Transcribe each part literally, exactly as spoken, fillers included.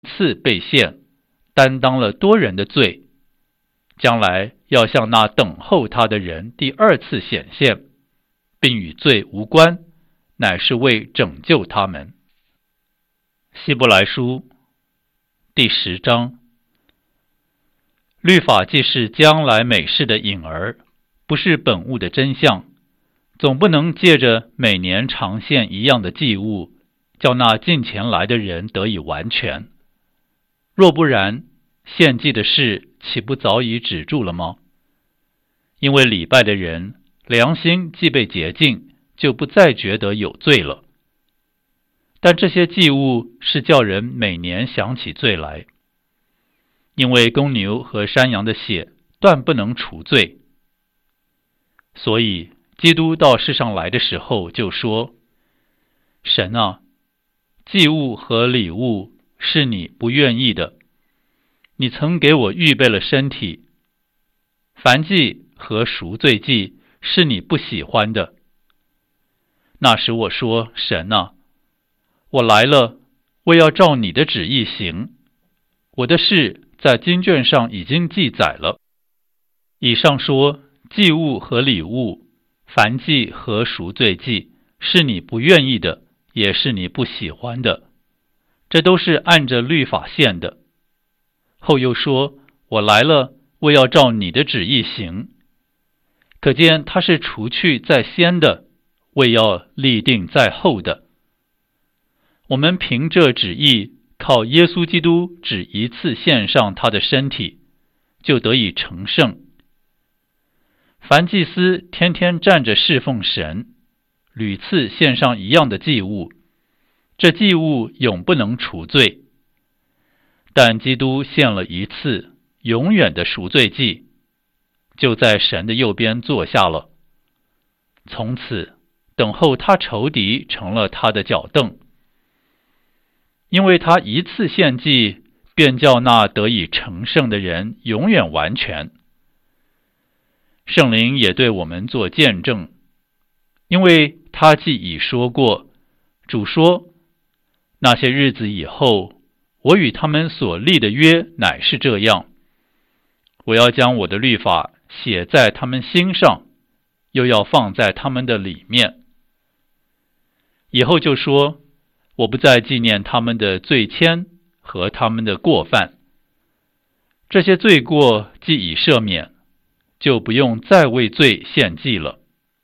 次被献，担当了多人的罪，将来要向那等候他的人第二次显现，并与罪无关，乃是为拯救他们。希伯来书第十章。律法既是将来美事的影儿，不是本物的真相，总不能借着每年常献一样的祭物，叫那近前来的人得以完全。若不然，献祭的事岂不早已止住了吗？因为礼拜的人良心既被洁净，就不再觉得有罪了。但这些祭物是叫人每年想起罪来，因为公牛和山羊的血断不能除罪。所以基督到世上来的时候就说：神啊，祭物和礼物是你不愿意的，你曾给我预备了身体，燔祭和赎罪祭是你不喜欢的。那时我说：神啊，我来了，为要照你的旨意行。我的事在经卷上已经记载了。以上说，祭物和礼物，燔祭和赎罪祭，是你不愿意的，也是你不喜欢的，这都是按着律法献的。后又说：我来了，为要照你的旨意行。可见他是除去在先的，为要立定在后的。我们凭这旨意，靠耶稣基督只一次献上他的身体，就得以成圣。凡祭司天天站着侍奉神，屡次献上一样的祭物，这祭物永不能除罪。但基督献了一次永远的赎罪祭，就在神的右边坐下了，从此等候他仇敌成了他的脚凳。因为他一次献祭，便叫那得以成圣的人永远完全。圣灵也对我们做见证，因为他既已说过，主说：那些日子以后，我与他们所立的约乃是这样，我要将我的律法写在他们心上，又要放在他们的里面。以后就说：我不再纪念他们的罪愆和他们的过犯，这些罪过既已赦免，就不用再为罪献祭了。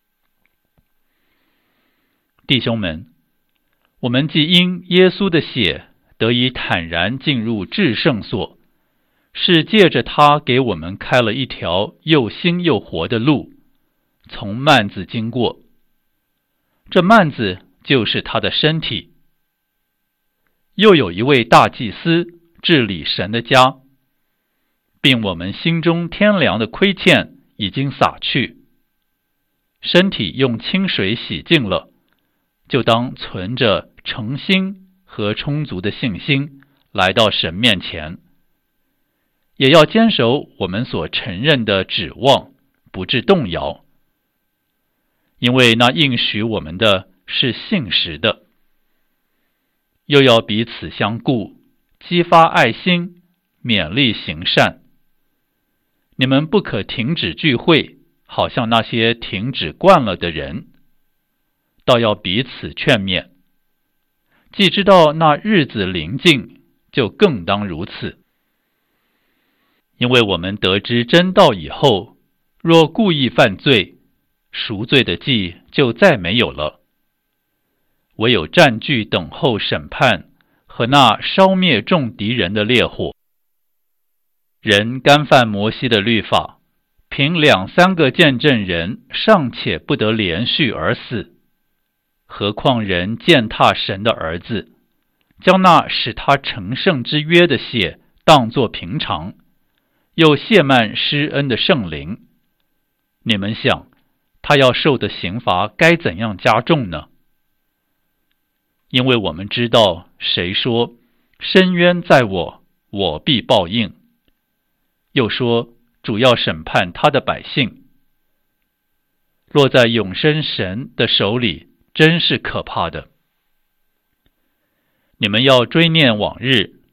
弟兄们，我们既因耶稣的血得以坦然进入至圣所，是借着他给我们开了一条又新又活的路，从幔子经过。这幔子就是他的身体。又有一位大祭司治理神的家，并我们心中天良的亏欠已经洒去，身体用清水洗净了，就当存着诚心和充足的信心来到神面前，也要坚守我们所承认的指望，不致动摇，因为那应许我们的是信实的。又要彼此相顾，激发爱心，勉励行善。你们不可停止聚会，好像那些停止惯了的人，倒要彼此劝勉。既知道那日子临近，就更当如此。因为我们得知真道以后，若故意犯罪，赎罪的祭就再没有了，唯有占据等候审判和那烧灭众敌人的烈火。人干犯摩西的律法，凭两三个见证人尚且不得连续而死，何况人践踏神的儿子，将那使他成圣之约的血当作平常，又亵慢施恩的圣灵，你们想他要受的刑罚该怎样加重呢？因为我们知道谁说深渊在我，我必报应，又说主要审判他的百姓。落在永生神的手里，真是可怕的。你们要追念往日，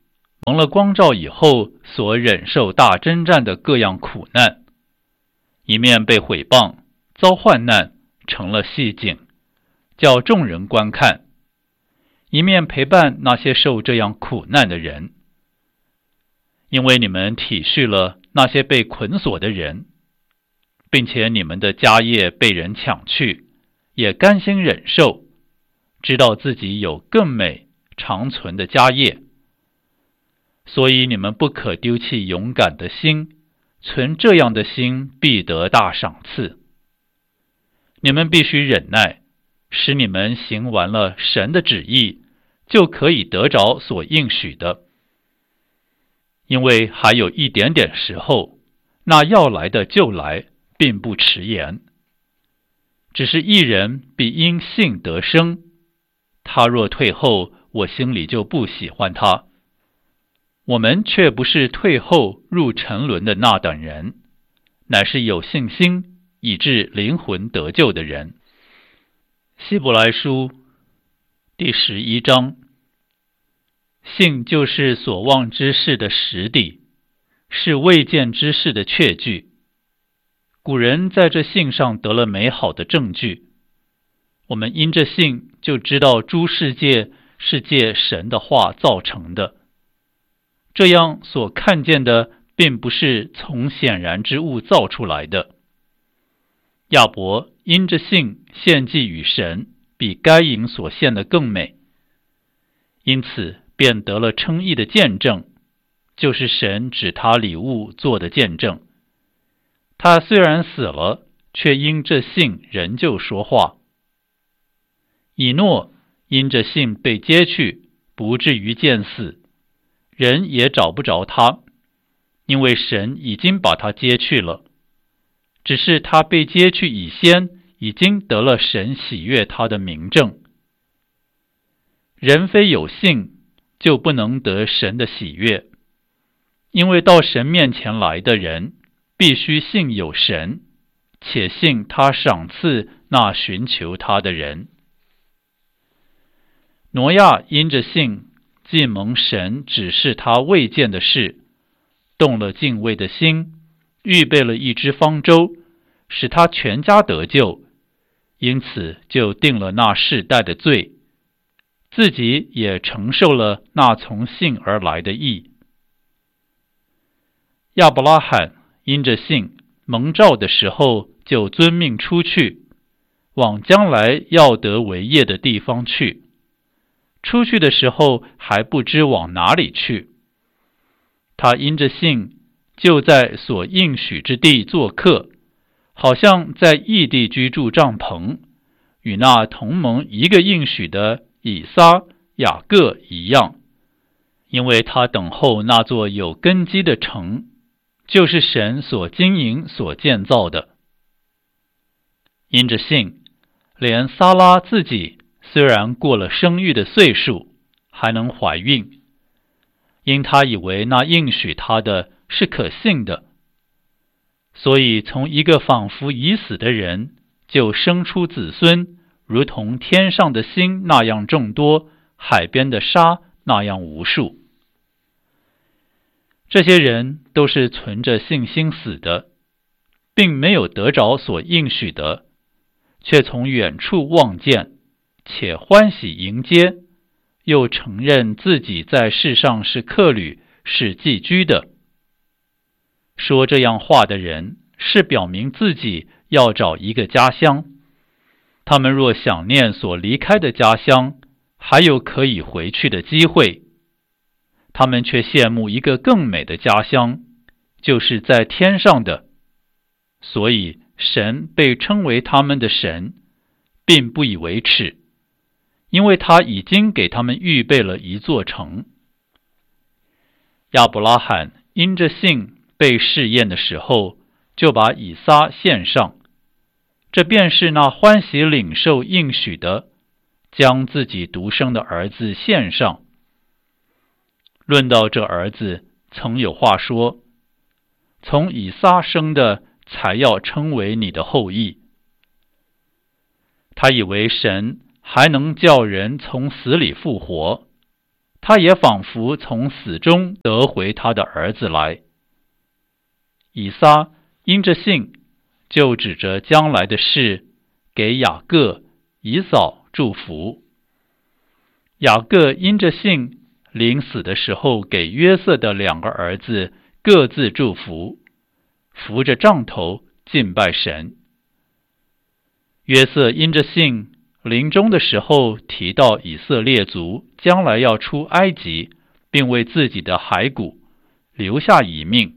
蒙了光照以后所忍受大征战的各样苦难，一面被毁谤，遭患难，成了戏景，叫众人观看，一面陪伴那些受这样苦难的人。因为你们体恤了那些被捆锁的人，并且你们的家业被人抢去，也甘心忍受，知道自己有更美长存的家业。所以你们不可丢弃勇敢的心，存这样的心必得大赏赐。你们必须忍耐，使你们行完了神的旨意，就可以得着所应许的。因为还有一点点时候，那要来的就来，并不迟延。只是一人必因信得生，他若退后，我心里就不喜欢他。我们却不是退后入沉沦的那等人，乃是有信心以致灵魂得救的人。希伯来书第十一章，信就是所望之事的实底，是未见之事的确据。古人在这信上得了美好的证据，我们因这信就知道诸世界是借神的话造成的，这样所看见的并不是从显然之物造出来的。亚伯因着信献祭与神，比该隐所献的更美，因此便得了称义的见证，就是神指他礼物做的见证。他虽然死了，却因这信仍旧说话。以诺因着信被接去，不至于见死，人也找不着他，因为神已经把他接去了。只是他被接去以先，已经得了神喜悦他的明证。人非有信，就不能得神的喜悦，因为到神面前来的人，必须信有神，且信他赏赐那寻求他的人。挪亚因着信，既蒙神指示他未见的事，动了敬畏的心，预备了一只方舟，使他全家得救，因此就定了那世代的罪，自己也承受了那从信而来的义。亚伯拉罕因着信蒙召的时候，就遵命出去，往将来要得为业的地方去。出去的时候还不知往哪里去。他因着信，就在所应许之地做客，好像在异地居住帐篷，与那同蒙一个应许的以撒、雅各一样，因为他等候那座有根基的城，就是神所经营所建造的。因着信，连撒拉自己虽然过了生育的岁数，还能怀孕，因他以为那应许他的是可信的，所以从一个仿佛已死的人，就生出子孙，如同天上的星那样众多，海边的沙那样无数。这些人都是存着信心死的，并没有得着所应许的，却从远处望见，且欢喜迎接，又承认自己在世上是客旅，是寄居的。说这样话的人，是表明自己要找一个家乡。他们若想念所离开的家乡，还有可以回去的机会，他们却羡慕一个更美的家乡，就是在天上的。所以神被称为他们的神，并不以为耻，因为他已经给他们预备了一座城。亚伯拉罕因着信被试验的时候，就把以撒献上，这便是那欢喜领受应许的，将自己独生的儿子献上。论到这儿子，曾有话说，从以撒生的才要称为你的后裔。他以为神还能叫人从死里复活， 他也仿佛从死中得回他的儿子来。以撒因着信，就指着将来的事，给雅各、以扫祝福。雅各因着信，临死的时候给约瑟的两个儿子各自祝福，扶着杖头敬拜神。约瑟因着信，临终的时候提到以色列族将来要出埃及，并为自己的骸骨留下遗命。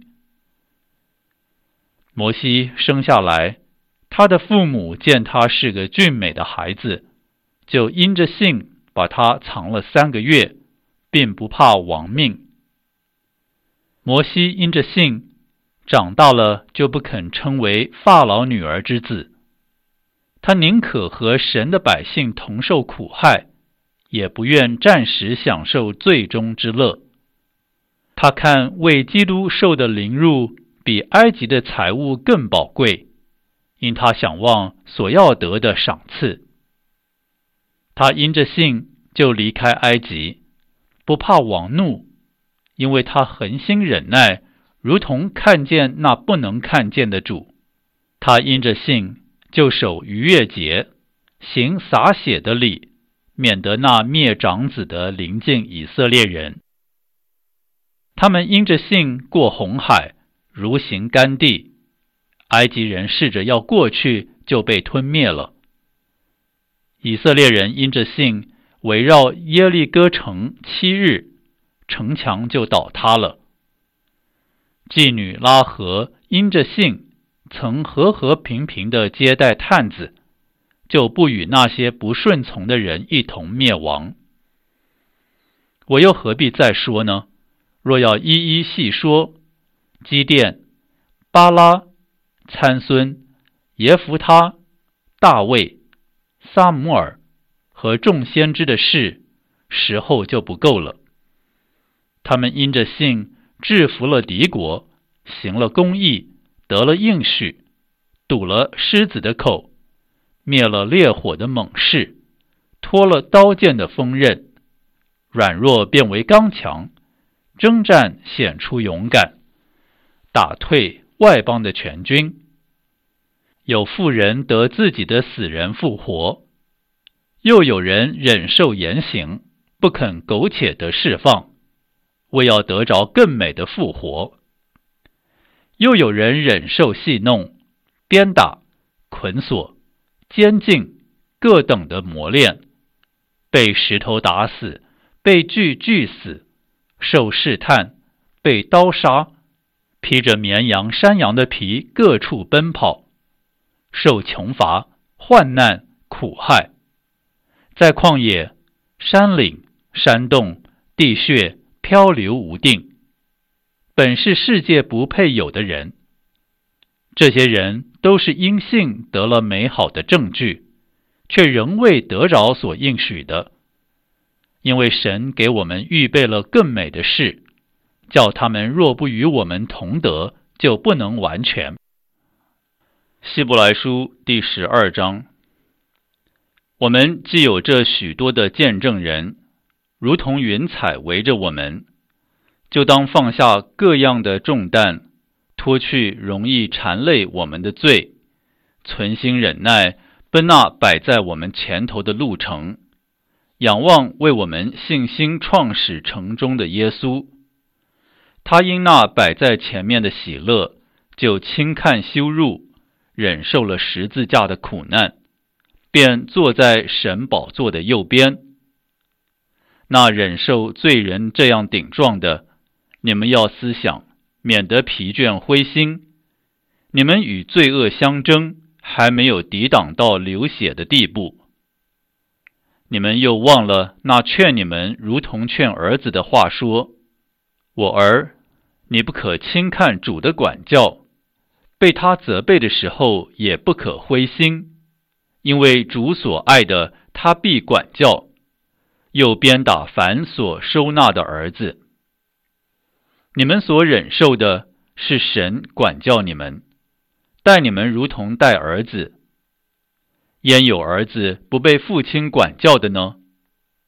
摩西生下来，他的父母见他是个俊美的孩子，就因着信把他藏了三个月，并不怕亡命。摩西因着信长大了，就不肯称为法老女儿之子，他宁可和神的百姓同受苦害，也不愿暂时享受罪中之乐。他看为基督受的凌辱比埃及的财物更宝贵，因他想望所要得的赏赐。他因着信就离开埃及，不怕王怒，因为他恒心忍耐，如同看见那不能看见的主。他因着信就守逾越节，行洒血的礼，免得那灭长子的临近以色列人。他们因着信过红海，如行干地，埃及人试着要过去，就被吞灭了。以色列人因着信围绕耶利哥城七日，城墙就倒塌了。妓女拉合因着信曾和和平平地接待探子，就不与那些不顺从的人一同灭亡。我又何必再说呢？若要一一细说，基甸、巴拉、参孙、耶弗他、大卫、撒母耳和众先知的事，时候就不够了。他们因着信制服了敌国，行了公义，得了应许，堵了狮子的口，灭了烈火的猛士，脱了刀剑的锋刃，软弱变为刚强，征战显出勇敢，打退外邦的全军。有妇人得自己的死人复活，又有人忍受严刑，不肯苟且得释放，为要得着更美的复活。又有人忍受戏弄、鞭打、捆锁、监禁各等的磨练，被石头打死，被锯锯死，受试探，被刀杀，披着绵羊、山羊的皮各处奔跑，受穷乏、患难、苦害，在旷野、山岭、山洞、地穴漂流无定，本是世界不配有的人。这些人都是因信得了美好的证据，却仍未得着所应许的，因为神给我们预备了更美的事，叫他们若不与我们同得，就不能完全。希伯来书第十二章，我们既有这许多的见证人，如同云彩围着我们，就当放下各样的重担，脱去容易缠累我们的罪，存心忍耐，奔那摆在我们前头的路程，仰望为我们信心创始成终的耶稣。他因那摆在前面的喜乐，就轻看羞辱，忍受了十字架的苦难，便坐在神宝座的右边。那忍受罪人这样顶撞的，你们要思想，免得疲倦灰心。你们与罪恶相争，还没有抵挡到流血的地步。你们又忘了那劝你们如同劝儿子的话说：我儿，你不可轻看主的管教，被他责备的时候也不可灰心，因为主所爱的，他必管教，又鞭打凡所收纳的儿子。你们所忍受的，是神管教你们，待你们如同待儿子。焉有儿子不被父亲管教的呢？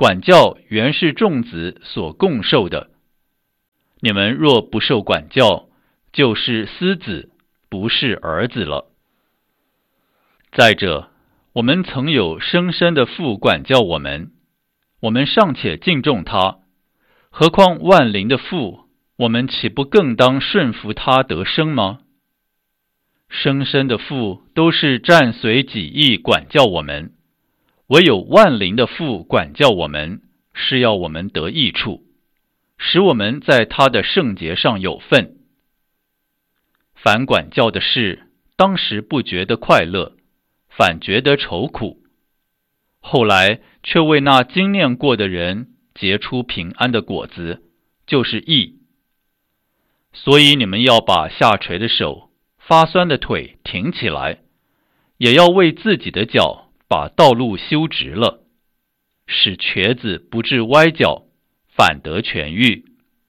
管教原是众子所共受的。你们若不受管教，就是私子，不是儿子了。再者，我们曾有生身的父管教我们，我们尚且敬重他，何况万灵的父，我们岂不更当顺服他得生吗？生身的父都是战随己意管教我们，唯有万灵的父管教我们，是要我们得益处，使我们在他的圣洁上有份。凡管教的事，当时不觉得快乐，反觉得愁苦，后来却为那经念过的人结出平安的果子，就是义。所以你们要把下垂的手、发酸的腿挺起来，也要为自己的脚把道路修直了，使瘸子不致歪脚，反得痊愈。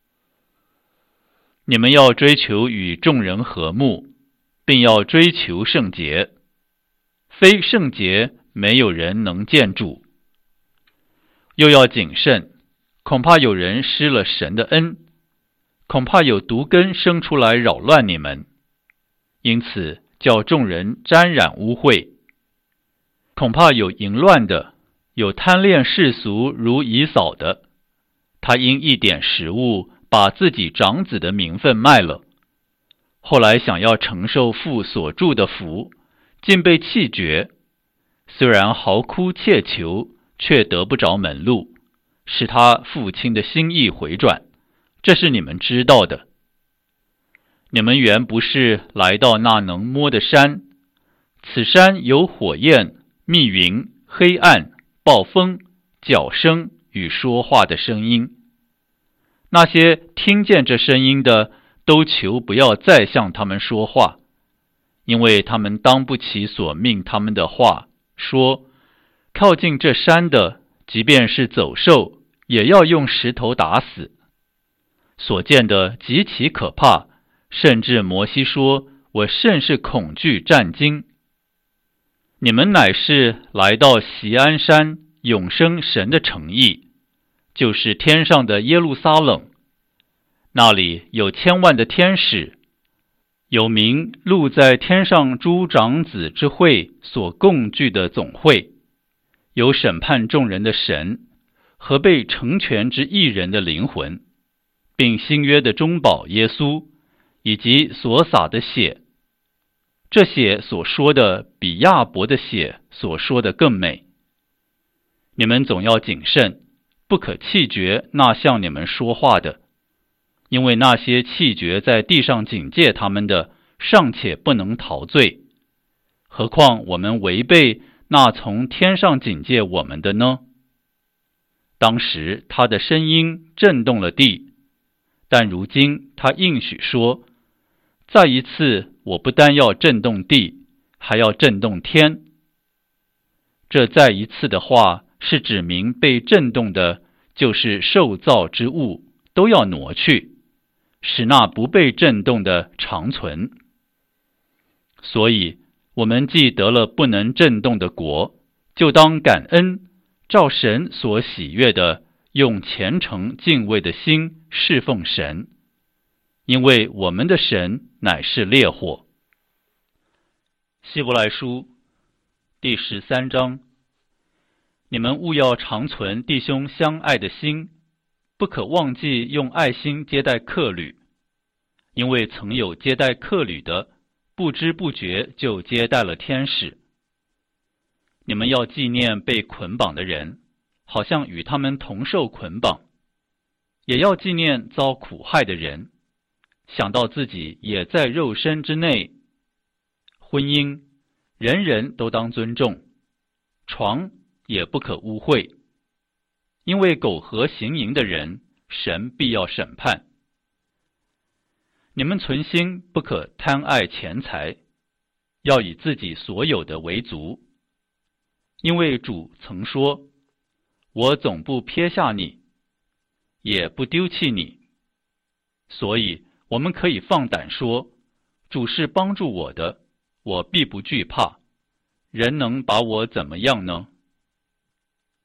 你们要追求与众人和睦，并要追求圣洁，非圣洁没有人能见主。又要谨慎，恐怕有人失了神的恩，恐怕有毒根生出来扰乱你们，因此叫众人沾染污秽。恐怕有淫乱的，有贪恋世俗如以扫的，他因一点食物把自己长子的名分卖了，后来想要承受父所祝的福，竟被弃绝。虽然嚎哭切求，却得不着门路，使他父亲的心意回转，这是你们知道的。你们原不是来到那能摸的山，此山有火焰、密云、黑暗、暴风、角声与说话的声音。那些听见这声音的，都求不要再向他们说话，因为他们当不起所命他们的话，说靠近这山的，即便是走兽，也要用石头打死。所见的极其可怕，甚至摩西说，我甚是恐惧战惊。你们乃是来到锡安山永生神的城邑，就是天上的耶路撒冷，那里有千万的天使，有名录在天上诸长子之会所共聚的总会，有审判众人的神和被成全之义人的灵魂，并新约的中保耶稣，以及所洒的血。这血所说的比亚伯的血所说的更美。你们总要谨慎，不可弃绝那向你们说话的，因为那些弃绝在地上警戒他们的，尚且不能逃罪，何况我们违背那从天上警戒我们的呢？当时他的声音震动了地，但如今他应许说，再一次我不单要震动地，还要震动天。这再一次的话是指明被震动的，就是受造之物都要挪去，使那不被震动的长存。所以我们既得了不能震动的国，就当感恩，照神所喜悦的，用虔诚敬畏的心侍奉神，因为我们的神乃是烈火。希伯来书第十三章，你们务要常存弟兄相爱的心，不可忘记用爱心接待客旅，因为曾有接待客旅的，不知不觉就接待了天使。你们要纪念被捆绑的人，好像与他们同受捆绑，也要纪念遭苦害的人，想到自己也在肉身之内。婚姻，人人都当尊重，床也不可污秽，因为苟合行淫的人，神必要审判。你们存心不可贪爱钱财，要以自己所有的为足，因为主曾说，我总不撇下你，也不丢弃你。所以我们可以放胆说，主是帮助我的，我必不惧怕，人能把我怎么样呢？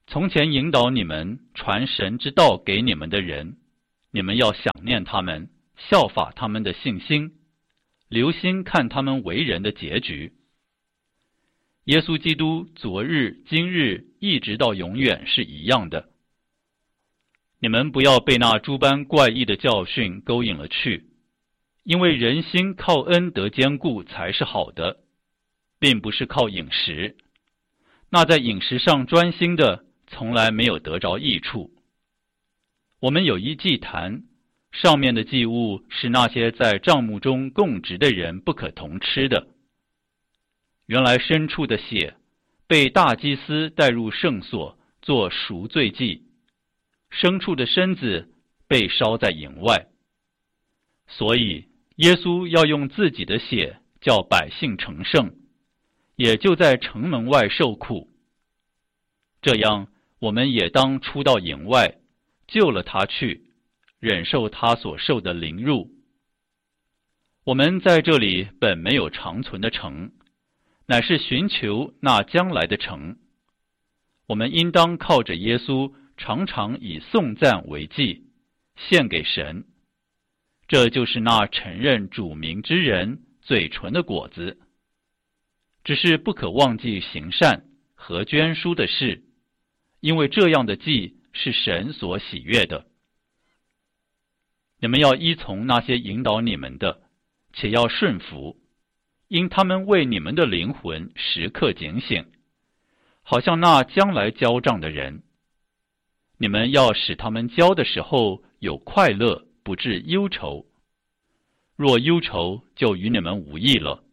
从前引导你们传神之道给你们的人，你们要想念他们，效法他们的信心，留心看他们为人的结局。耶稣基督昨日、今日一直到永远是一样的。你们不要被那诸般怪异的教训勾引了去，因为人心靠恩得坚固才是好的，并不是靠饮食。那在饮食上专心的，从来没有得着益处。我们有一祭坛，上面的祭物是那些在帐幕中供职的人不可同吃的。原来牲畜的血被大祭司带入圣所做赎罪祭，牲畜的身子被烧在营外。所以耶稣要用自己的血叫百姓成圣，也就在城门外受苦。这样我们也当出到营外，救了他去，忍受他所受的凌辱。我们在这里本没有长存的城，乃是寻求那将来的城。我们应当靠着耶稣，常常以颂赞为祭，献给神。这就是那承认主名之人嘴唇的果子。只是不可忘记行善和捐书的事，因为这样的祭是神所喜悦的。你们要依从那些引导你们的，且要顺服，因他们为你们的灵魂时刻警醒，好像那将来交账的人。你们要使他们交的时候有快乐，不致忧愁。若忧愁，就与你们无益了。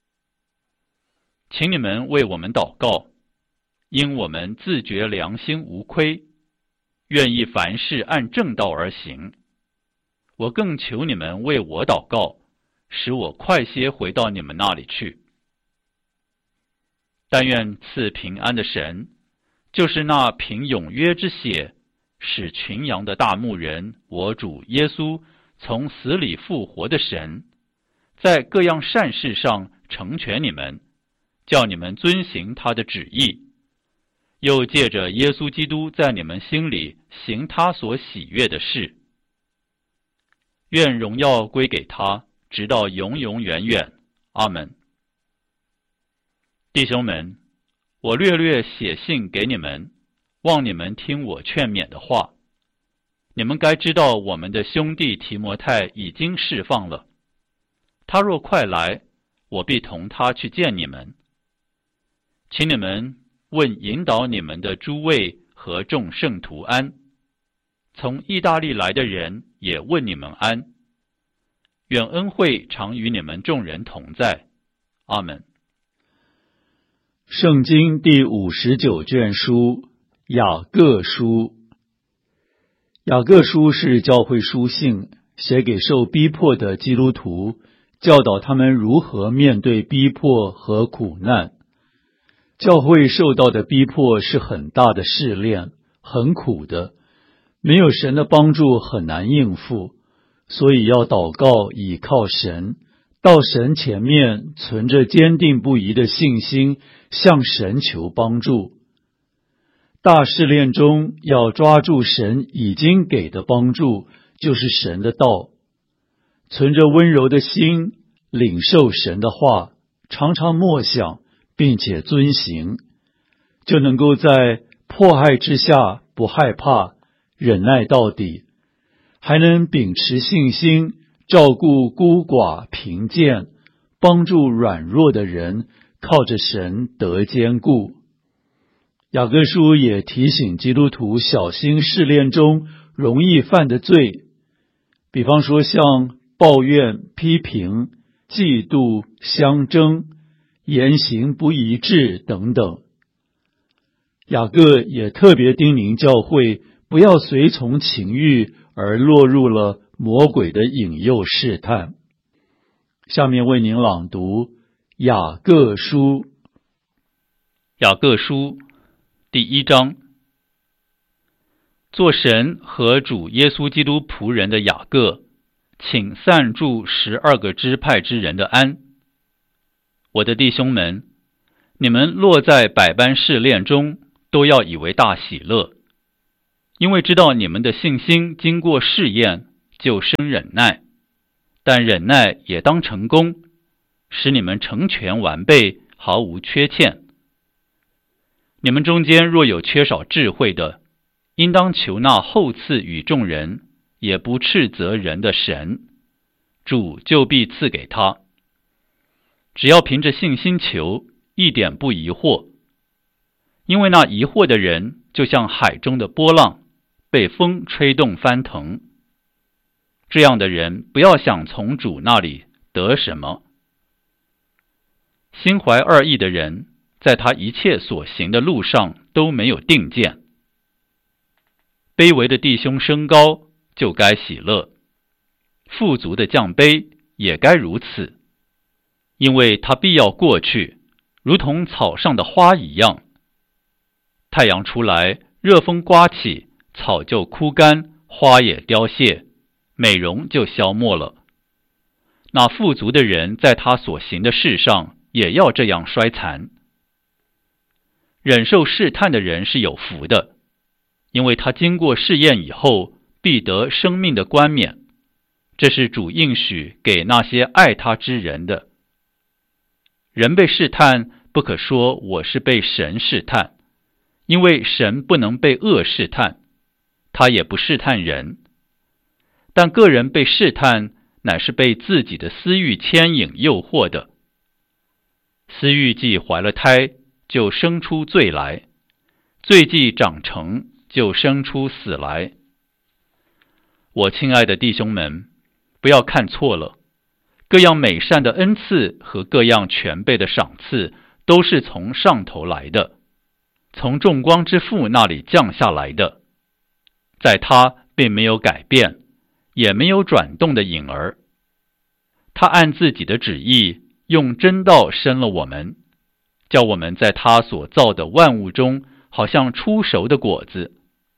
请你们为我们祷告，因我们自觉良心无亏，愿意凡事按正道而行。我更求你们为我祷告，使我快些回到你们那里去。但愿赐平安的神，就是那凭永约之血使群羊的大牧人，我主耶稣从死里复活的神，在各样善事上成全你们，叫你们遵行他的旨意，又借着耶稣基督在你们心里行他所喜悦的事。愿荣耀归给他，直到永永远远。阿们。弟兄们，我略略写信给你们，望你们听我劝勉的话。你们该知道我们的兄弟提摩太已经释放了，他若快来，我必同他去见你们。请你们问引导你们的诸位和众圣徒安。从意大利来的人也问你们安。愿恩惠常与你们众人同在。阿们。 圣经第五十九卷书，雅各书。雅各书是教会书信，写给受逼迫的基督徒，教导他们如何面对逼迫和苦难。教会受到的逼迫是很大的试炼，很苦的，没有神的帮助很难应付，所以要祷告，倚靠神，到神前面存着坚定不移的信心，向神求帮助。大试炼中要抓住神已经给的帮助，就是神的道，存着温柔的心，领受神的话，常常默想并且遵行，就能够在迫害之下不害怕，忍耐到底，还能秉持信心，照顾孤寡贫贱，帮助软弱的人，靠着神得坚固。雅各书也提醒基督徒小心试炼中容易犯的罪，比方说像抱怨、批评、嫉妒、相争、言行不一致等等。雅各也特别叮咛教会不要随从情欲而落入了魔鬼的引诱试探。下面为您朗读雅各书。 雅各书第一章。做神和主耶稣基督仆人的雅各，请散住十二个支派之人的安。我的弟兄们，你们落在百般试炼中， 都要以为大喜乐，因为知道你们的信心经过试验，就生忍耐，但忍耐也当成功，使你们成全完备，毫无缺欠。你们中间若有缺少智慧的，应当求那厚赐与众人，也不斥责人的神，主就必赐给他。只要凭着信心求，一点不疑惑，因为那疑惑的人就像海中的波浪，被风吹动翻腾。这样的人不要想从主那里得什么。心怀二意的人，在他一切所行的路上都没有定见。卑微的弟兄升高，就该喜乐；富足的降卑，也该如此，因为他必要过去，如同草上的花一样。太阳出来，热风刮起，草就枯干，花也凋谢，美容就消没了。那富足的人在他所行的事上也要这样衰残。忍受试探的人是有福的，因为他经过试验以后，必得生命的冠冕。这是主应许给那些爱他之人的。人被试探，不可说我是被神试探，因为神不能被恶试探，他也不试探人。但个人被试探，乃是被自己的私欲牵引诱惑的。私欲既怀了胎，就生出罪来；罪既长成，就生出死来。我亲爱的弟兄们，不要看错了，各样美善的恩赐和各样全备的赏赐，都是从上头来的，从众光之父那里降下来的。在他并没有改变，也没有转动的影儿。他按自己的旨意，用真道生了我们，叫我们在他所造的万物中，好像初熟的果子。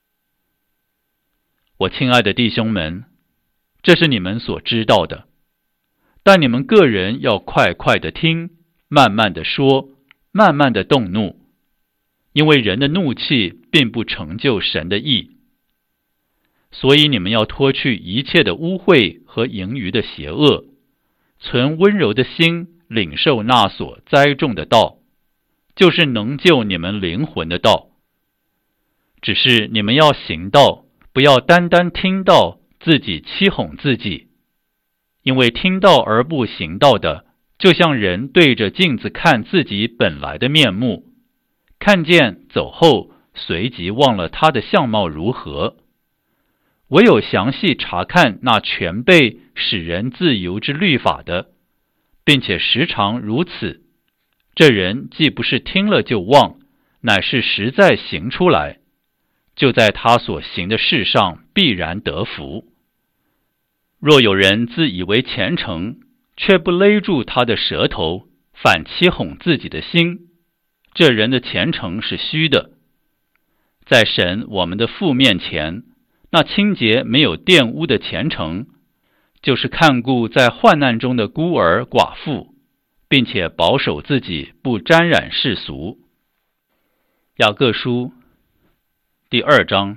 我亲爱的弟兄们，这是你们所知道的，但你们个人要快快的听，慢慢的说，慢慢的动怒，因为人的怒气并不成就神的义。所以你们要脱去一切的污秽和盈余的邪恶，存温柔的心，领受那所栽种的道，就是能救你们灵魂的道。只是你们要行道，不要单单听道，自己欺哄自己。因为听道而不行道的，就像人对着镜子看自己本来的面目，看见走后，随即忘了他的相貌如何。唯有详细查看那全备使人自由之律法的，并且时常如此，这人既不是听了就忘，乃是实在行出来，就在他所行的事上必然得福。若有人自以为虔诚，却不勒住他的舌头，反欺哄自己的心，这人的虔诚是虚的。在神我们的父面前，那清洁没有玷污的虔诚，就是看顾在患难中的孤儿寡妇，并且保守自己不沾染世俗。雅各书第二章。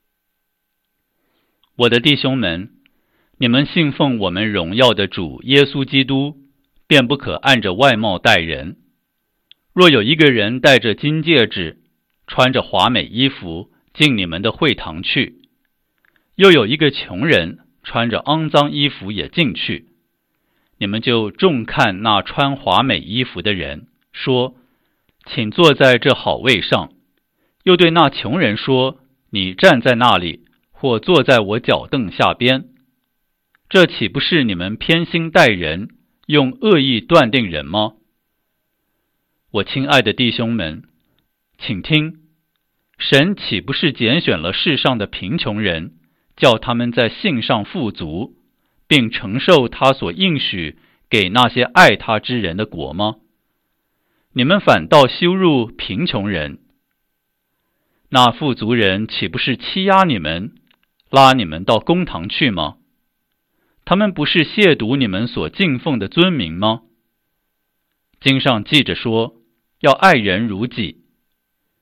我的弟兄们，你们信奉我们荣耀的主耶稣基督，便不可按着外貌待人。若有一个人戴着金戒指，穿着华美衣服进你们的会堂去，又有一个穷人穿着肮脏衣服也进去，你们就重看那穿华美衣服的人，说：请坐在这好位上。又对那穷人说：你站在那里，或坐在我脚凳下边。这岂不是你们偏心待人，用恶意断定人吗？我亲爱的弟兄们，请听，神岂不是拣选了世上的贫穷人，叫他们在信上富足，并承受他所应许给那些爱他之人的国吗？你们反倒羞辱贫穷人。那富足人岂不是欺压你们，拉你们到公堂去吗？他们不是亵渎你们所敬奉的尊名吗？经上记着说，要爱人如己。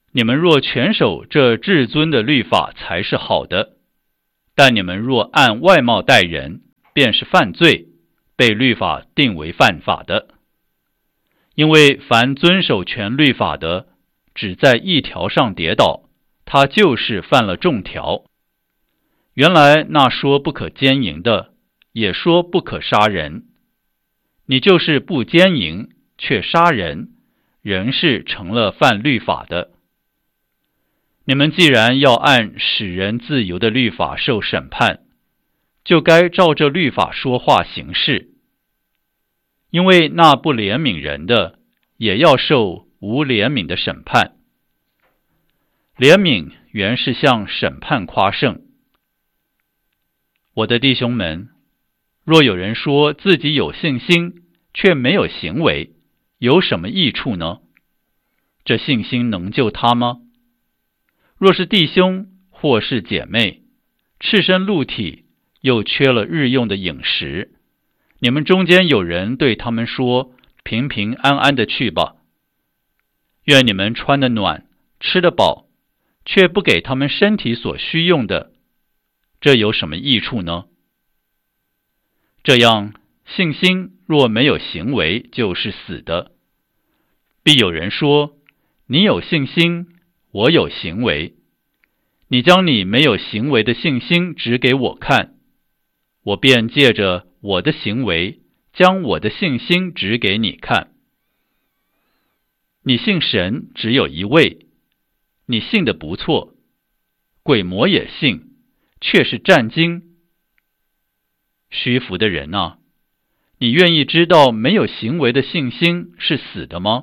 你们若全守这至尊的律法才是好的，但你们若按外貌待人，便是犯罪，被律法定为犯法的。因为凡遵守全律法的，只在一条上跌倒，他就是犯了众条。原来那说不可奸淫的，也说不可杀人。你就是不奸淫，却杀人，仍是成了犯律法的。你们既然要按使人自由的律法受审判，就该照着律法说话行事。因为那不怜悯人的，也要受无怜悯的审判。怜悯原是向审判夸胜。我的弟兄们，若有人说自己有信心，却没有行为，有什么益处呢？这信心能救他吗？若是弟兄或是姐妹，赤身露体，又缺了日用的饮食，你们中间有人对他们说，平平安安的去吧。愿你们穿得暖，吃得饱，却不给他们身体所需用的，这有什么益处呢？这样，信心若没有行为，就是死的。必有人说，你有信心，我有行为。你将你没有行为的信心指给我看，我便借着我的行为，将我的信心指给你看。你信神只有一位，你信得不错，鬼魔也信，却是战惊。虚浮的人啊，你愿意知道没有行为的信心是死的吗？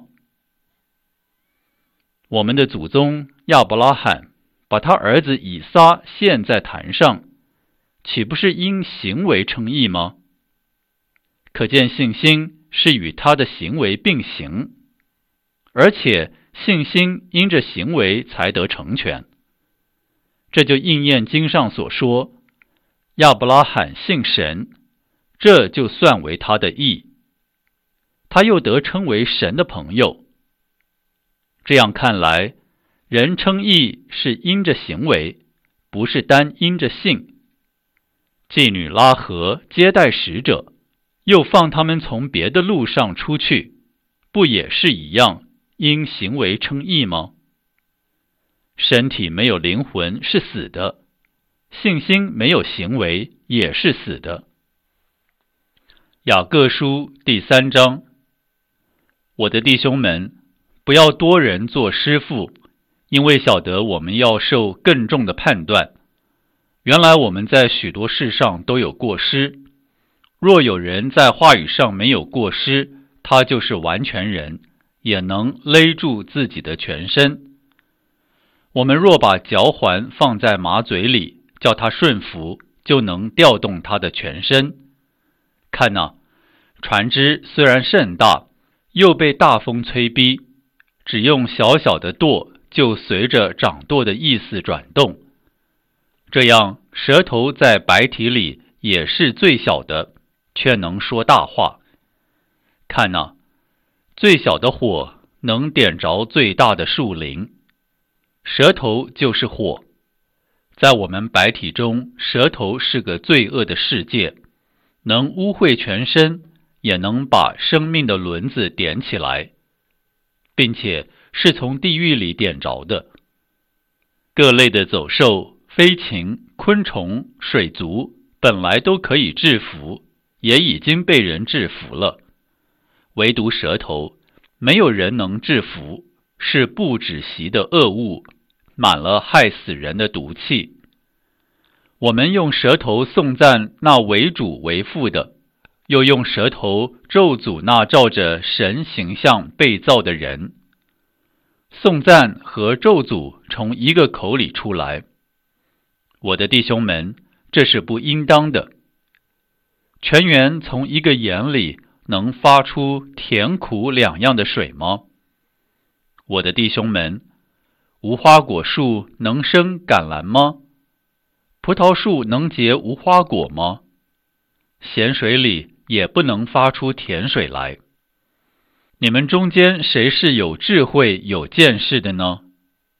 我们的祖宗亚伯拉罕把他儿子以撒献在坛上，岂不是因行为称义吗？可见信心是与他的行为并行，而且信心因着行为才得成全。这就应验经上所说，亚伯拉罕信神，这就算为他的义，他又得称为神的朋友。这样看来，人称义是因着行为，不是单因着信。妓女拉合接待使者，又放他们从别的路上出去，不也是一样，因行为称义吗？身体没有灵魂是死的，信心没有行为也是死的。雅各书第三章。我的弟兄们，不要多人做师傅，因为晓得我们要受更重的判断。原来我们在许多事上都有过失，若有人在话语上没有过失，他就是完全人，也能勒住自己的全身。我们若把嚼环放在马嘴里，叫它顺服，就能调动它的全身。看哪，船只虽然甚大，又被大风催逼，只用小小的舵，就随着掌舵的意思转动。这样，舌头在白体里也是最小的，却能说大话。看哪，最小的火能点着最大的树林。舌头就是火，在我们白体中，舌头是个罪恶的世界，能污秽全身，也能把生命的轮子点起来，并且是从地狱里点着的。各类的走兽、飞禽、昆虫、水族本来都可以制服，也已经被人制服了，唯独舌头，没有人能制服，是不止息的恶物，满了害死人的毒气。我们用舌头颂赞那为主为父的，又用舌头咒诅那照着神形象被造的人。颂赞和咒诅从一个口里出来。我的弟兄们，这是不应当的。泉源从一个眼里能发出甜苦两样的水吗？我的弟兄们，无花果树能生橄榄吗？葡萄树能结无花果吗？咸水里也不能发出甜水来。你们中间谁是有智慧有见识的呢？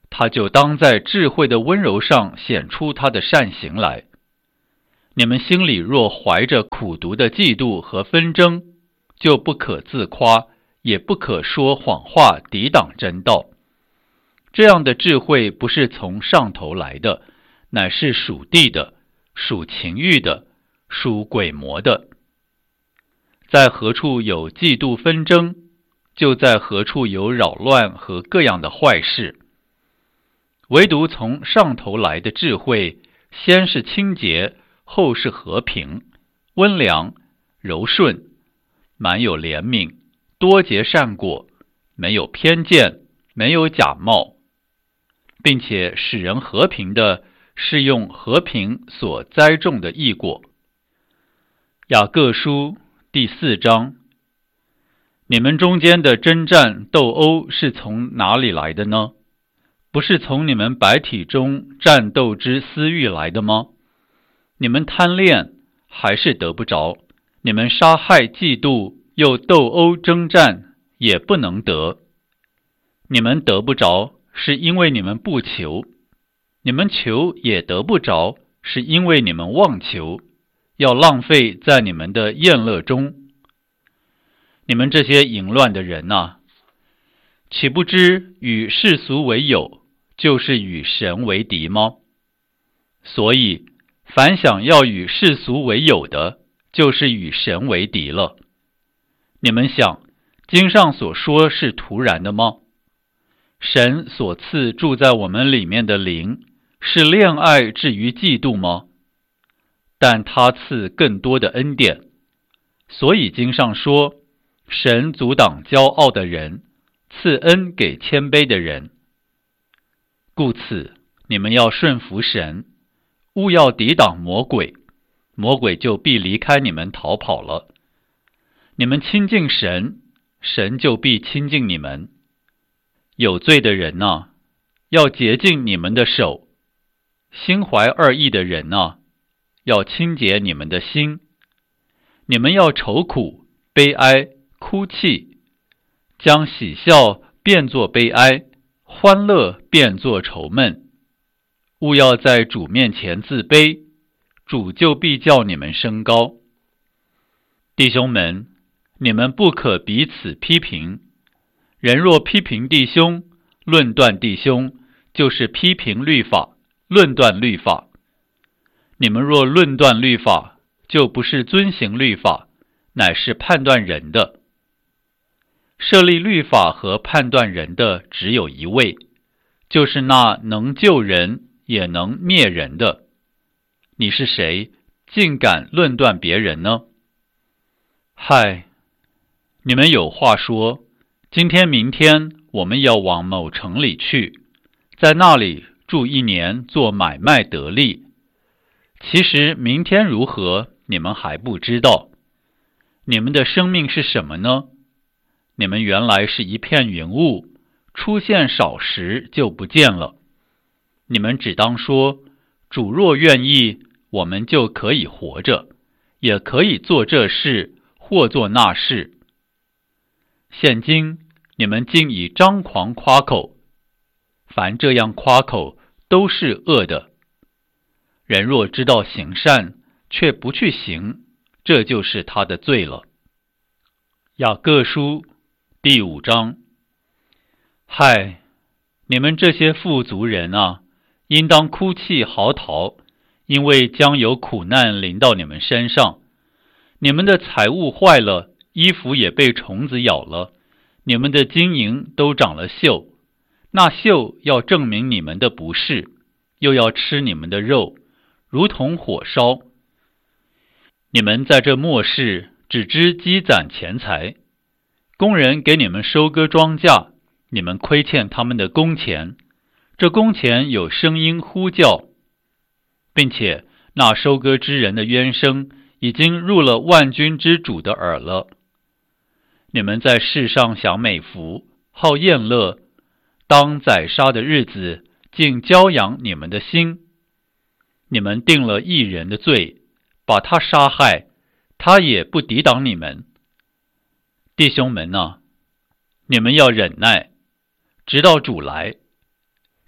他就当在智慧的温柔上显出他的善行来。你们心里若怀着苦毒的嫉妒和纷争，就不可自夸，也不可说谎话抵挡真道。这样的智慧不是从上头来的，乃是属地的，属情欲的，属鬼魔的。在何处有嫉妒纷争，就在何处有扰乱和各样的坏事。唯独从上头来的智慧，先是清洁，后是和平，温良，柔顺，满有怜悯，多结善果，没有偏见，没有假冒，并且使人和平的是用和平所栽种的义果。雅各书第四章，你们中间的征战斗殴是从哪里来的呢？不是从你们百体中战斗之私欲来的吗？你们贪恋还是得不着，你们杀害嫉妒又斗殴征战也不能得。你们得不着，是因为你们不求；你们求也得不着，是因为你们妄求，要浪费在你们的宴乐中。你们这些淫乱的人啊，岂不知与世俗为友，就是与神为敌吗？所以凡想要与世俗为友的，就是与神为敌了。你们想，经上所说是突然的吗？神所赐住在我们里面的灵，是恋爱至于嫉妒吗？但他赐更多的恩典。所以经上说，神阻挡骄傲的人，赐恩给谦卑的人。故此，你们要顺服神，勿要抵挡魔鬼，魔鬼就必离开你们逃跑了。你们亲近神，神就必亲近你们。有罪的人啊，要洁净你们的手；心怀二意的人啊，要清洁你们的心。你们要愁苦、悲哀、哭泣，将喜笑变作悲哀，欢乐变作愁闷。勿要在主面前自卑，主就必叫你们升高。弟兄们，你们不可彼此批评。人若批评弟兄，论断弟兄，就是批评律法，论断律法。你们若论断律法，就不是遵行律法，乃是判断人的。设立律法和判断人的只有一位，就是那能救人也能灭人的。你是谁，竟敢论断别人呢？嗨，你们有话说，今天明天我们要往某城里去，在那里住一年，做买卖得利。其实明天如何，你们还不知道。你们的生命是什么呢？你们原来是一片云雾，出现少时就不见了。你们只当说，主若愿意，我们就可以活着，也可以做这事或做那事。现今你们竟以张狂夸口，凡这样夸口都是恶的。人若知道行善，却不去行，这就是他的罪了。雅各书第五章。嗨，你们这些富足人啊，应当哭泣嚎啕，因为将有苦难临到你们身上。你们的财物坏了，衣服也被虫子咬了，你们的金银都长了锈，那锈要证明你们的不是，又要吃你们的肉，如同火烧。你们在这末世只知积攒钱财，工人给你们收割庄稼，你们亏欠他们的工钱，这工钱有声音呼叫，并且那收割之人的冤声已经入了万军之主的耳了。你们在世上享美福，好宴乐，当宰杀的日子，竟骄养你们的心。你们定了一人的罪，把他杀害，他也不抵挡你们。弟兄们啊，你们要忍耐，直到主来。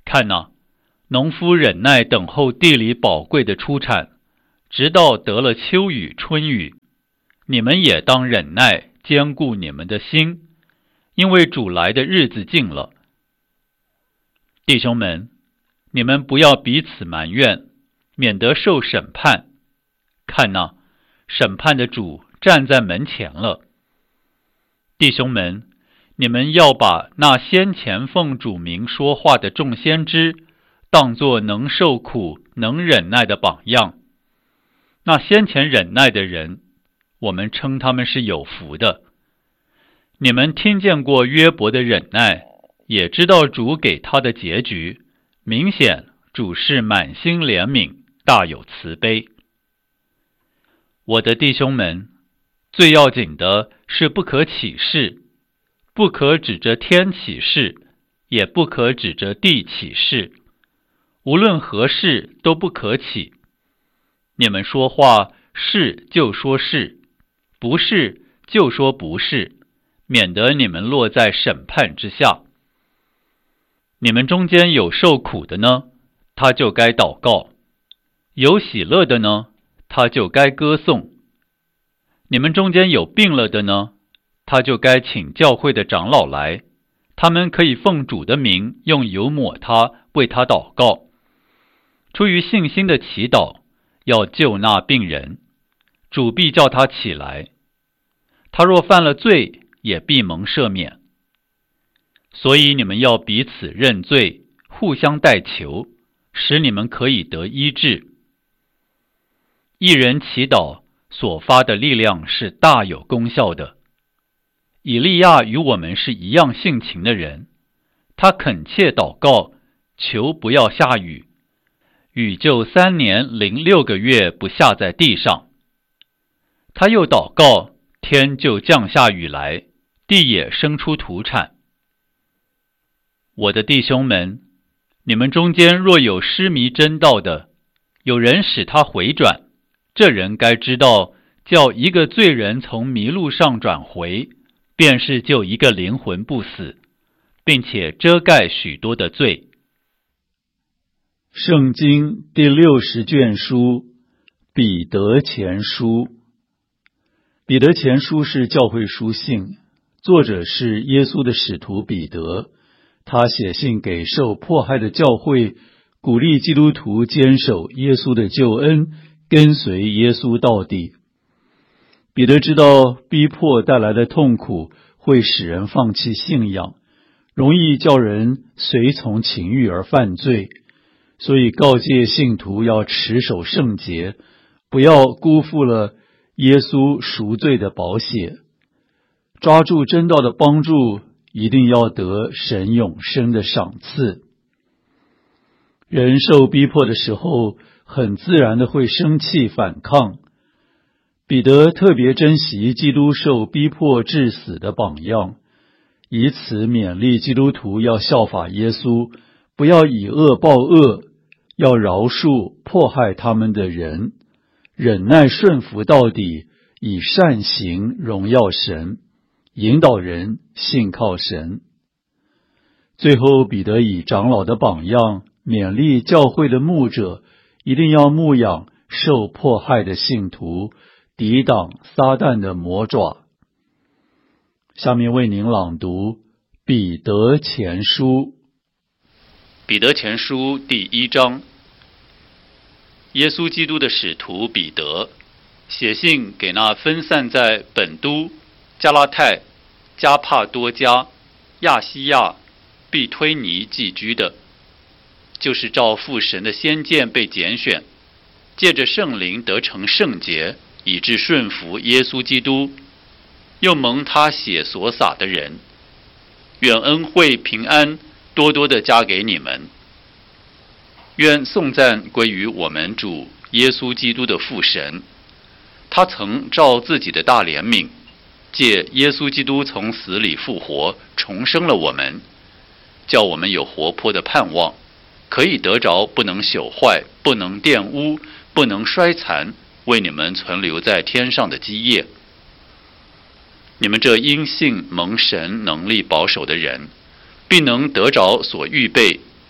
看哪，农夫忍耐等候地里宝贵的出产，直到得了秋雨春雨。你们也当忍耐，坚固你们的心，因为主来的日子近了。弟兄们，你们不要彼此埋怨，免得受审判。看哪，审判的主站在门前了。弟兄们，你们要把那先前奉主名说话的众先知当作能受苦能忍耐的榜样。那先前忍耐的人，我们称他们是有福的。你们听见过约伯的忍耐，也知道主给他的结局，明显主是满心怜悯，大有慈悲。我的弟兄们，最要紧的是不可起誓，不可指着天起誓，也不可指着地起誓，无论何事都不可起。你们说话是就说是，不是就说不是，免得你们落在审判之下。你们中间有受苦的呢，他就该祷告；有喜乐的呢，他就该歌颂。你们中间有病了的呢，他就该请教会的长老来，他们可以奉主的名用油抹他，为他祷告。出于信心的祈祷，要救那病人，主必叫他起来。他若犯了罪，也必蒙赦免。所以你们要彼此认罪，互相代求，使你们可以得医治。一人祈祷所发的力量是大有功效的。以利亚与我们是一样性情的人，他恳切祷告，求不要下雨，雨就三年零六个月不下在地上。他又祷告，天就降下雨来，地也生出土产。我的弟兄们，你们中间若有失迷真道的，有人使他回转，这人该知道，叫一个罪人从迷路上转回，便是救一个灵魂不死，并且遮盖许多的罪。 圣经第六十卷书，彼得前书。彼得前书是教会书信，作者是耶稣的使徒彼得。他写信给受迫害的教会，鼓励基督徒坚守耶稣的救恩，跟随耶稣到底。彼得知道逼迫带来的痛苦会使人放弃信仰，容易叫人随从情欲而犯罪，所以告诫信徒要持守圣洁，不要辜负了耶稣赎罪的宝血。抓住真道的帮助，一定要得神永生的赏赐。人受逼迫的时候，很自然的会生气反抗。彼得特别珍惜基督受逼迫致死的榜样，以此勉励基督徒要效法耶稣，不要以恶报恶，要饶恕迫害他们的人，忍耐顺服到底，以善行荣耀神，引导人信靠神。最后，彼得以长老的榜样勉励教会的牧者，一定要牧养受迫害的信徒，抵挡撒旦的魔爪。下面为您朗读彼得前书。 彼得前书第一章。耶稣基督的使徒彼得写信给那分散在本都、加拉太、加帕多家、亚细亚、庇推尼寄居的，就是照父神的先见被拣选，借着圣灵得成圣洁，以致顺服耶稣基督，又蒙他血所洒的人。愿恩惠平安多多的加给你们。愿颂赞归于我们主耶稣基督的父神，他曾照自己的大怜悯，借耶稣基督从死里复活，重生了我们，叫我们有活泼的盼望，可以得着不能朽坏、不能玷污、不能衰残，为你们存留在天上的基业。你们这因信蒙神能力保守的人，必能得着所预备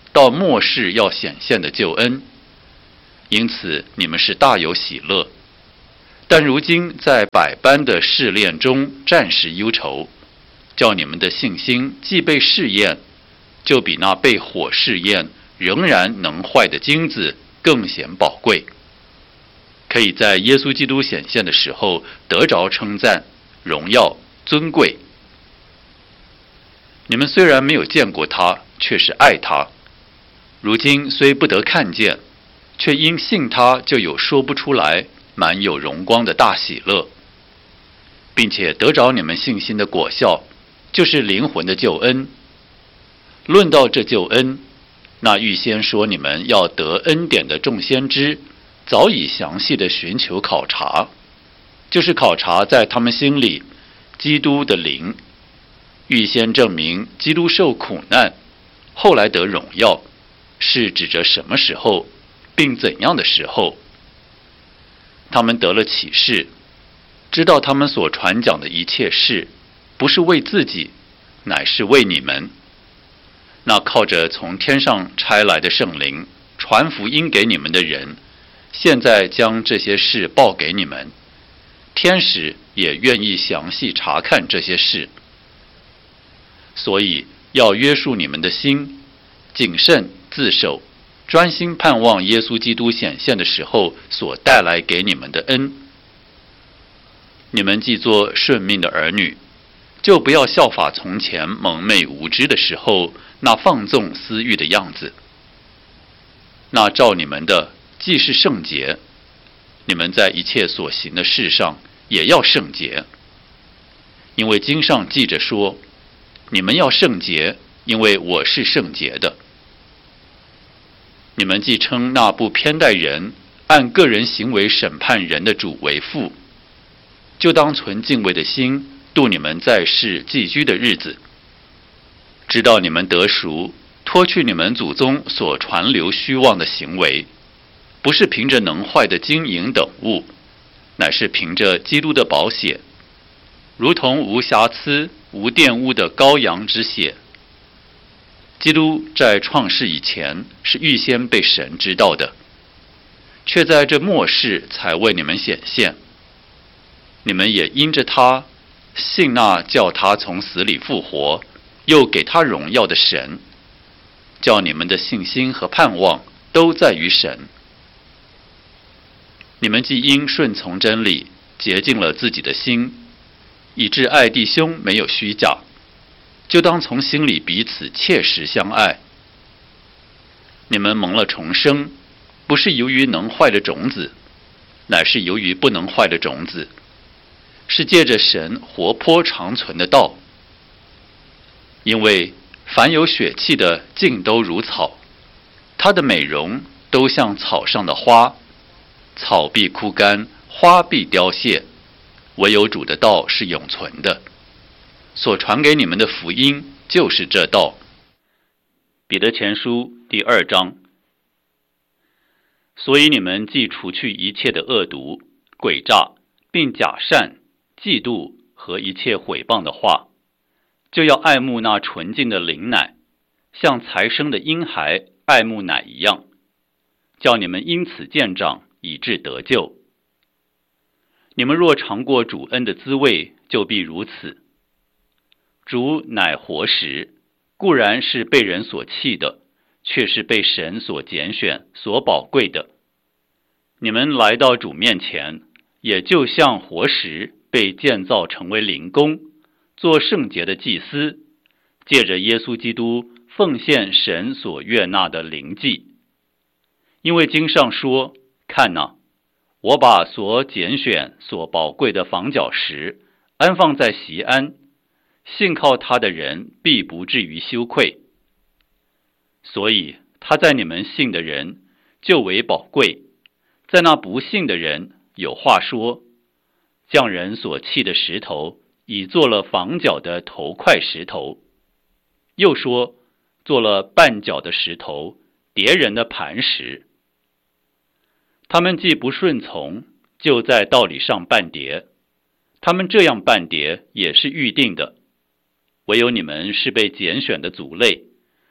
到末世要显现的救恩，因此你们是大有喜乐。但如今在百般的试炼中暂时忧愁，叫你们的信心既被试验，就比那被火试验仍然能坏的金子更显宝贵，可以在耶稣基督显现的时候得着称赞、荣耀、尊贵。你们虽然没有见过他，却是爱他；如今虽不得看见，却因信他就有说不出来满有荣光的大喜乐，并且得着你们信心的果效，就是灵魂的救恩。论到这救恩，那预先说你们要得恩典的众先知，早已详细的寻求考察，就是考察在他们心里基督的灵，预先证明基督受苦难，后来得荣耀，是指着什么时候，并怎样的时候。他们得了启示，知道他们所传讲的一切事，不是为自己，乃是为你们。那靠着从天上差来的圣灵传福音给你们的人，现在将这些事报给你们，天使也愿意详细查看这些事。所以要约束你们的心，谨慎自守，专心盼望耶稣基督显现的时候所带来给你们的恩。你们既做顺命的儿女，就不要效法从前蒙昧无知的时候那放纵私欲的样子。那照你们的既是圣洁，你们在一切所行的事上也要圣洁。因为经上记着说，你们要圣洁，因为我是圣洁的。你们既称那不偏待人，按个人行为审判人的主为父，就当存敬畏的心度你们在世寄居的日子，直到你们得赎，脱去你们祖宗所传流虚妄的行为，不是凭着能坏的金银等物，乃是凭着基督的宝血，如同无瑕疵无玷污的羔羊之血。基督在创世以前是预先被神知道的，却在这末世才为你们显现。你们也因着他信那叫他从死里复活，又给他荣耀的神，叫你们的信心和盼望都在于神。你们既因顺从真理洁净了自己的心，以致爱弟兄没有虚假，就当从心里彼此切实相爱。你们蒙了重生，不是由于能坏的种子，乃是由于不能坏的种子，是借着神活泼长存的道。因为凡有血气的尽都如草，它的美容都像草上的花，草必枯干，花必凋谢，唯有主的道是永存的。所传给你们的福音就是这道。彼得前书第二章。所以你们既除去一切的恶毒、诡诈，并假善、嫉妒和一切毁谤的话，就要爱慕那纯净的灵奶，像才生的婴孩爱慕奶一样，叫你们因此渐长，以致得救。你们若尝过主恩的滋味，就必如此。主乃活石，固然是被人所弃的，却是被神所拣选、所宝贵的。你们来到主面前，也就像活石被建造成为灵宫，做圣洁的祭司，借着耶稣基督奉献神所悦纳的灵祭。因为经上说，看哪，我把所拣选、所宝贵的房角石安放在锡安，信靠他的人必不至于羞愧。所以他在你们信的人就为宝贵，在那不信的人有话说，匠人所弃的石头已做了房角的头块石头，又说做了绊脚的石头，跌人的磐石。他们既不顺从，就在道理上绊跌，他们这样绊跌也是预定的。唯有你们是被拣选的族类，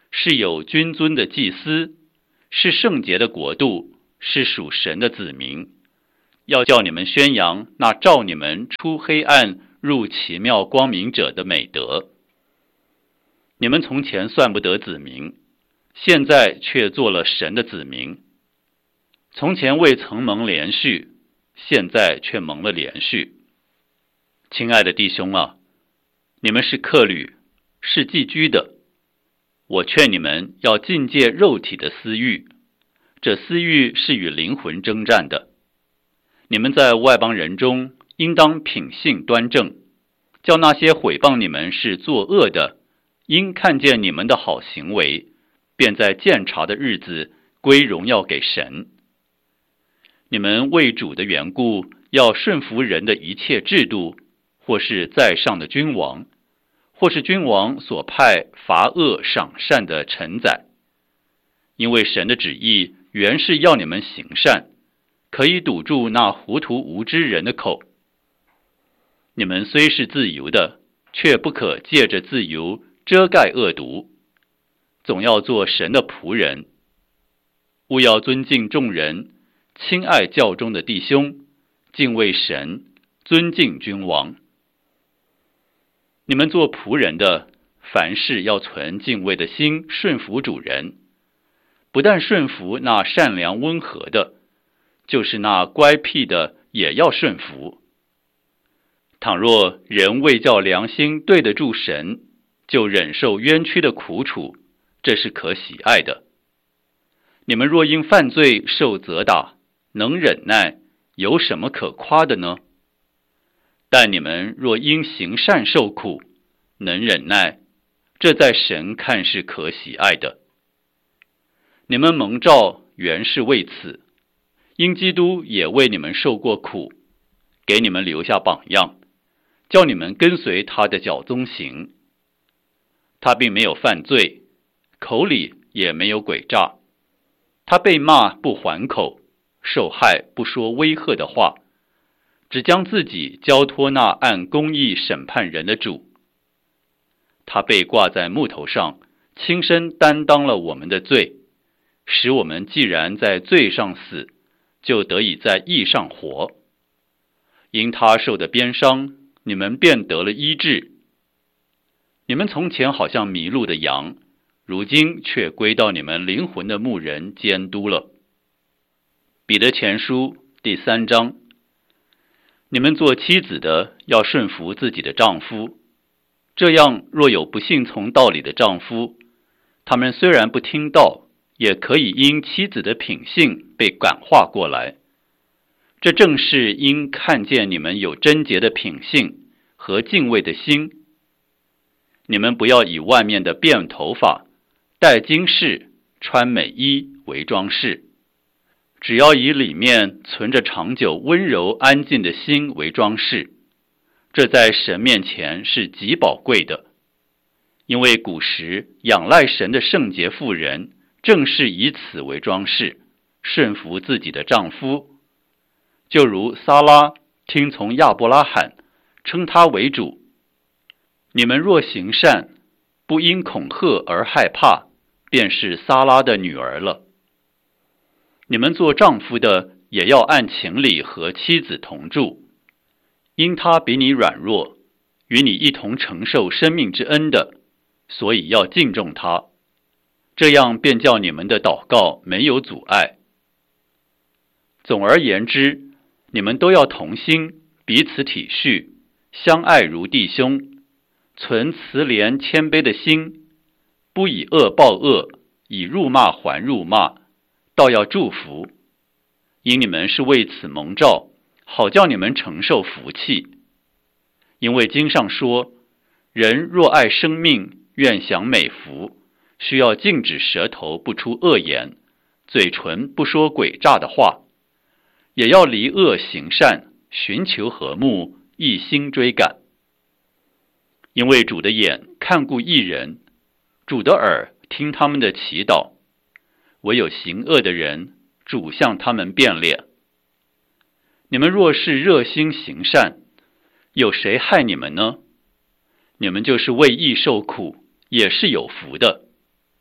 是有君尊的祭司，是圣洁的国度，是属神的子民，要叫你们宣扬那召你们出黑暗入奇妙光明者的美德。你们从前算不得子民，现在却做了神的子民。从前未曾蒙连续，现在却蒙了连续。亲爱的弟兄啊，你们是客旅，是寄居的。我劝你们要禁戒肉体的私欲，这私欲是与灵魂征战的。你们在外邦人中应当品性端正，叫那些毁谤你们是作恶的，因看见你们的好行为，便在鉴察的日子归荣耀给神。你们为主的缘故，要顺服人的一切制度，或是在上的君王，或是君王所派罚恶赏善的臣宰。因为神的旨意原是要你们行善，可以堵住那糊涂无知人的口。你们虽是自由的，却不可借着自由遮盖恶毒，总要做神的仆人。务要尊敬众人，亲爱教中的弟兄，敬畏神，尊敬君王。你们做仆人的，凡事要存敬畏的心，顺服主人。不但顺服那善良温和的，就是那乖僻的也要顺服。倘若人为叫良心对得住神，就忍受冤屈的苦楚，这是可喜爱的。你们若因犯罪受责打，能忍耐，有什么可夸的呢？但你们若因行善受苦，能忍耐，这在神看是可喜爱的。你们蒙召原是为此，因基督也为你们受过苦，给你们留下榜样，叫你们跟随他的脚踪行。他并没有犯罪，口里也没有诡诈。他被骂不还口，受害不说威吓的话，只将自己交托那按公义审判人的主。他被挂在木头上，亲身担当了我们的罪，使我们既然在罪上死，就得以在义上活。因他受的鞭伤，你们便得了医治。你们从前好像迷路的羊，如今却归到你们灵魂的牧人监督了。彼得前书第三章，你们做妻子的要顺服自己的丈夫，这样若有不信从道理的丈夫，他们虽然不听道，也可以因妻子的品性被感化过来。这正是因看见你们有贞洁的品性和敬畏的心。你们不要以外面的辫头发、戴金饰、穿美衣为装饰，只要以里面存着长久温柔安静的心为装饰，这在神面前是极宝贵的。因为古时仰赖神的圣洁妇人，正是以此为装饰，顺服自己的丈夫。就如撒拉听从亚伯拉罕，称他为主。你们若行善，不因恐吓而害怕，便是撒拉的女儿了。你们做丈夫的，也要按情理和妻子同住，因他比你软弱，与你一同承受生命之恩的，所以要敬重他，这样便叫你们的祷告没有阻碍。总而言之，你们都要同心，彼此体恤，相爱如弟兄，存慈怜谦卑的心，不以恶报恶，以辱骂还辱骂，倒要祝福。因你们是为此蒙召，好叫你们承受福气。因为经上说，人若爱生命，愿享美福，需要禁止舌头不出恶言，嘴唇不说诡诈的话，也要离恶行善，寻求和睦，一心追赶。因为主的眼看顾义人，主的耳听他们的祈祷，唯有行恶的人，主向他们变脸。你们若是热心行善，有谁害你们呢？你们就是为义受苦，也是有福的。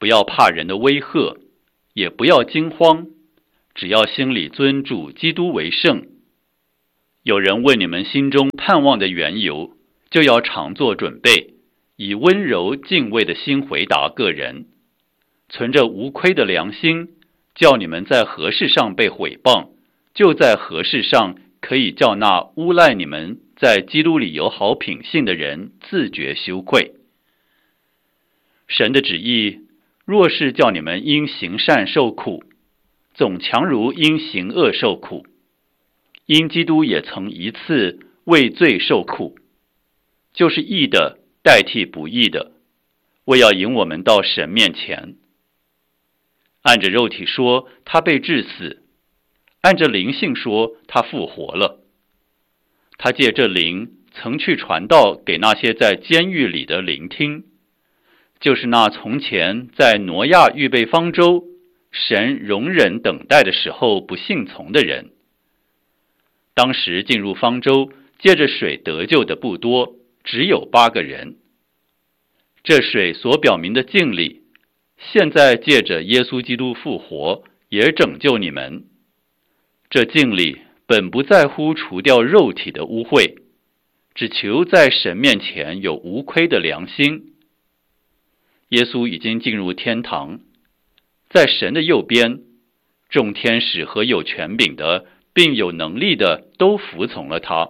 不要怕人的威吓，也不要惊慌，只要心里尊主基督为圣。有人问你们心中盼望的缘由，就要常做准备，以温柔敬畏的心回答个人，存着无亏的良心，叫你们在何事上被毁谤，就在何事上可以叫那诬赖你们在基督里有好品性的人自觉羞愧。神的旨意若是叫你们因行善受苦，总强如因行恶受苦。因基督也曾一次为罪受苦，就是义的代替不义的，为要引我们到神面前。按着肉体说，他被治死；按着灵性说，他复活了。他借这灵曾去传道给那些在监狱里的聆听，就是那从前在挪亚预备方舟，神容忍等待的时候不信从的人。当时进入方舟借着水得救的不多，只有八个人。这水所表明的敬礼，现在借着耶稣基督复活，也拯救你们。这敬礼本不在乎除掉肉体的污秽，只求在神面前有无亏的良心。耶稣已经进入天堂，在神的右边，众天使和有权柄的并有能力的都服从了他。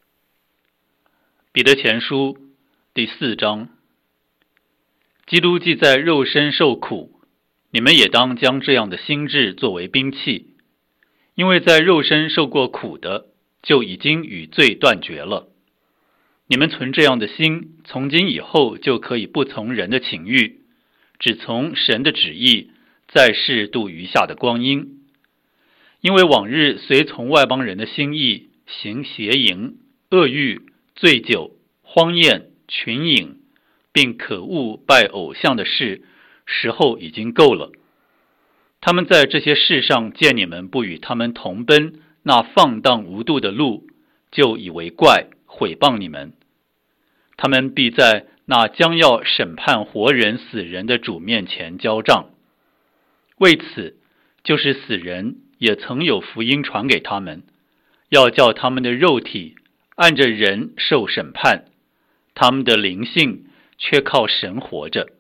彼得前书第四章。基督既在肉身受苦，你们也当将这样的心志作为兵器，因为在肉身受过苦的，就已经与罪断绝了。你们存这样的心，从今以后就可以不从人的情欲，只从神的旨意，在世度余下的光阴。因为往日随从外邦人的心意，行邪淫、恶欲、醉酒、荒宴、群饮，并可恶拜偶像的事，时候已经够了。他们在这些事上见你们不与他们同奔那放荡无度的路，就以为怪，毁谤你们。他们必在那将要审判活人死人的主面前交账。为此，就是死人也曾有福音传给他们，要叫他们的肉体按着人受审判，他们的灵性却靠神活着。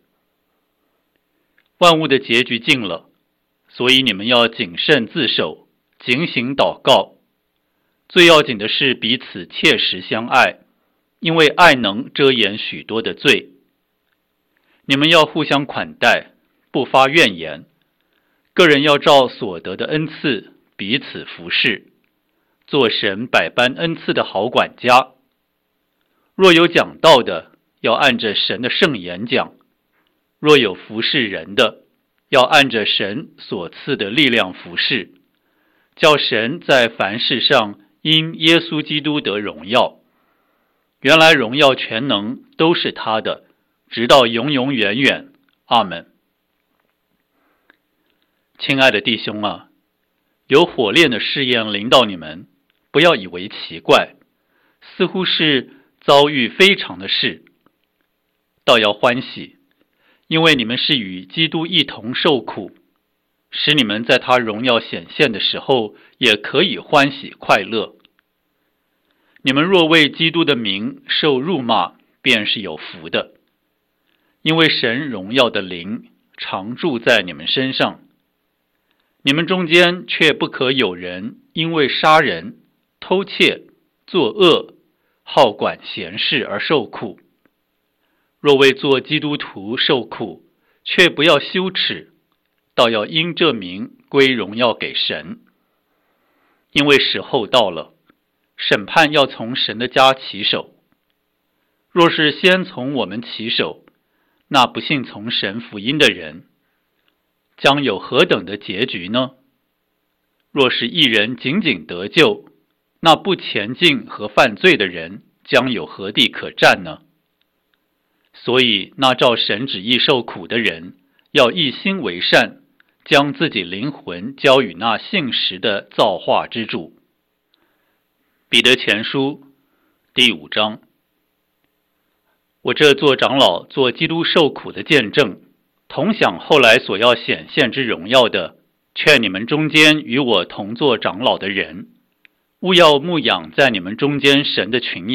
万物的结局近了，所以你们要谨慎自守，警醒祷告。最要紧的是彼此切实相爱，因为爱能遮掩许多的罪。你们要互相款待，不发怨言。个人要照所得的恩赐彼此服侍，做神百般恩赐的好管家。若有讲道的，要按着神的圣言讲；若有服侍人的，要按着神所赐的力量服侍，叫神在凡事上因耶稣基督得荣耀。原来荣耀全能都是他的，直到永永远远。阿们。亲爱的弟兄啊，有火炼的试验临到你们，不要以为奇怪，似乎是遭遇非常的事，倒要欢喜，因为你们是与基督一同受苦，使你们在他荣耀显现的时候，也可以欢喜快乐。你们若为基督的名受辱骂，便是有福的，因为神荣耀的灵常住在你们身上。你们中间却不可有人因为杀人、偷窃、作恶、好管闲事而受苦。若为做基督徒受苦，却不要羞耻，倒要因这名归荣耀给神。因为时候到了，审判要从神的家起手。若是先从我们起手，那不信从神福音的人将有何等的结局呢？若是一人仅仅得救，那不前进和犯罪的人将有何地可站呢？所以那照神旨意受苦的人，要一心为善，将自己灵魂交与那信实的造化之主。彼得前书第五章。我这做长老做基督受苦的见证， 同享后来所要显现之荣耀的，劝你们中间与我同作长老的人，务要牧养在你们中间神的群羊。